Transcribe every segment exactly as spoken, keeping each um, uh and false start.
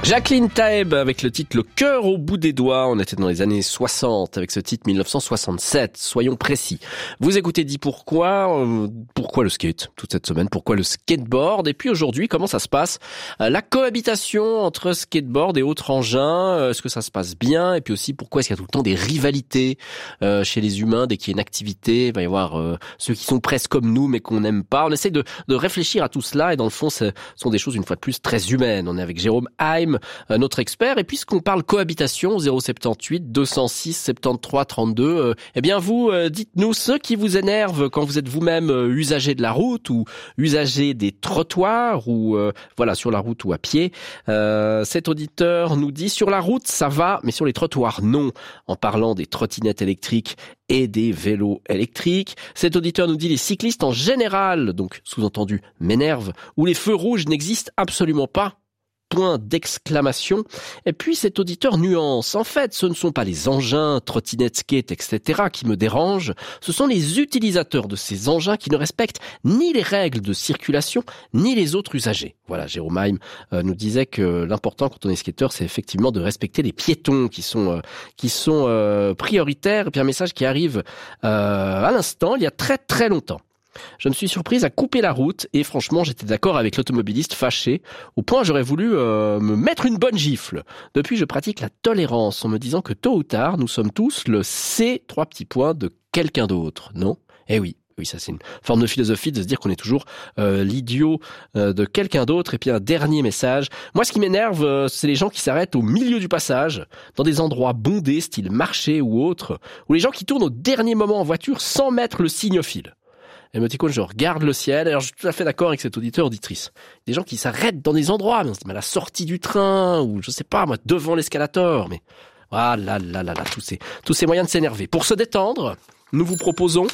Jacqueline Taeb avec le titre Le cœur au bout des doigts. On était dans les années soixante avec ce titre mille neuf cent soixante-sept. Soyons précis. Vous écoutez Dis pourquoi. Euh, pourquoi le skate toute cette semaine? Pourquoi le skateboard? Et puis aujourd'hui, comment ça se passe? euh, La cohabitation entre skateboard et autres engins. euh, Est-ce que ça se passe bien? Et puis aussi, pourquoi est-ce qu'il y a tout le temps des rivalités euh, chez les humains dès qu'il y a une activité? Il va y avoir euh, ceux qui sont presque comme nous mais qu'on n'aime pas. On essaie de, de réfléchir à tout cela et dans le fond, ce sont des choses une fois de plus très humaines. On est avec Jérôme Haim, notre expert, et puisqu'on parle cohabitation, zéro soixante-dix-huit deux cent six soixante-treize trente-deux, euh, eh bien vous, euh, dites-nous ce qui vous énerve quand vous êtes vous-même euh, usager de la route ou usager des trottoirs ou euh, voilà sur la route ou à pied. Euh, cet auditeur nous dit sur la route ça va, mais sur les trottoirs non, en parlant des trottinettes électriques et des vélos électriques. Cet auditeur nous dit les cyclistes en général, donc sous-entendu m'énervent, où les feux rouges n'existent absolument pas. Point d'exclamation. Et puis cet auditeur nuance. En fait, ce ne sont pas les engins, trottinettes, skate, et cetera qui me dérangent. Ce sont les utilisateurs de ces engins qui ne respectent ni les règles de circulation, ni les autres usagers. Voilà, Jérôme Haim euh, nous disait que l'important quand on est skateur, c'est effectivement de respecter les piétons qui sont euh, qui sont euh, prioritaires. Et puis un message qui arrive euh, à l'instant, il y a très très longtemps. Je me suis surprise à couper la route et franchement j'étais d'accord avec l'automobiliste fâché au point j'aurais voulu euh, me mettre une bonne gifle. Depuis je pratique la tolérance en me disant que tôt ou tard nous sommes tous le C trois petits points de quelqu'un d'autre, non? Eh oui. Oui, ça c'est une forme de philosophie de se dire qu'on est toujours euh, l'idiot euh, de quelqu'un d'autre. Et puis un dernier message. Moi, ce qui m'énerve, euh, c'est les gens qui s'arrêtent au milieu du passage, dans des endroits bondés, style marché ou autre, ou les gens qui tournent au dernier moment en voiture sans mettre le signofile. Émoticône, je regarde le ciel. Alors, je suis tout à fait d'accord avec cet auditeur auditrice. Des gens qui s'arrêtent dans des endroits, mais on se dit, mais à la sortie du train, ou je sais pas, moi, devant l'escalator, mais, ah là là là là, tous ces, tous ces moyens de s'énerver. Pour se détendre, nous vous proposons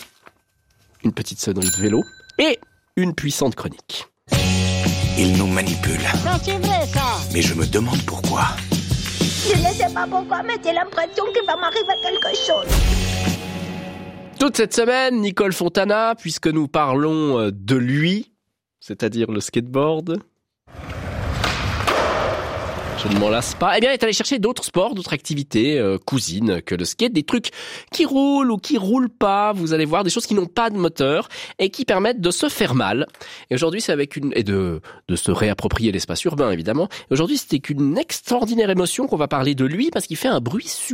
une petite sonnerie de vélo et une puissante chronique. Il nous manipule. Non, c'est vrai, ça. Mais je me demande pourquoi. Je ne sais pas pourquoi, mais j'ai l'impression qu'il va m'arriver quelque chose. Toute cette semaine, Nicole Fontana, puisque nous parlons de lui, c'est-à-dire le skateboard, je ne m'en lasse pas, eh bien, elle est allée chercher d'autres sports, d'autres activités, euh, cousines que le skate, des trucs qui roulent ou qui roulent pas, vous allez voir, des choses qui n'ont pas de moteur et qui permettent de se faire mal. Et aujourd'hui, c'est avec une, et de, de se réapproprier l'espace urbain, évidemment. Et aujourd'hui, c'était qu'une extraordinaire émotion qu'on va parler de lui parce qu'il fait un bruit super